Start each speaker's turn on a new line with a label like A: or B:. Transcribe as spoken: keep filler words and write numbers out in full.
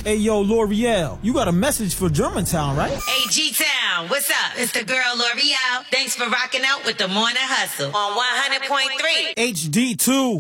A: Hey, yo, L'Oreal, you got a message for Germantown, right?
B: Hey, G-Town, what's up? It's the girl L'Oreal. Thanks for rocking out with the Morning Hustle on one hundred point three
A: H D two.